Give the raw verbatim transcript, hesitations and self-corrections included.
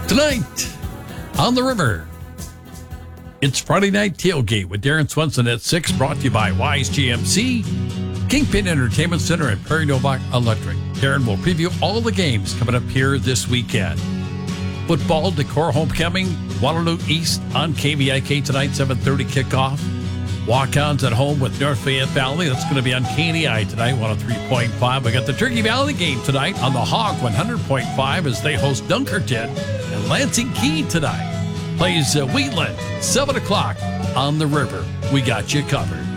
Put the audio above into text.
Tonight on the river, it's Friday Night Tailgate with Darren Swenson at six, brought to you by Wise G M C, Kingpin Entertainment Center, and Perry Novak Electric. Darren will preview all the games coming up here this weekend. Football, Decorah Homecoming, Waterloo East on K V I K tonight, seven thirty kickoff. Walk-ons at home with North Fayette Valley. That's going to be on K D I tonight, one oh three point five. We got the Turkey Valley game tonight on the Hog, one hundred point five, as they host Dunkerton. And Lansing Key tonight plays uh, Wheatland, seven o'clock on the river. We got you covered.